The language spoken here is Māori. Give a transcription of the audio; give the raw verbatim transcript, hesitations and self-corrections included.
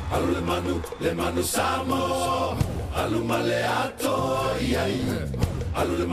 Alu le manu, le manu samo. Alu male ato, iai. Alu le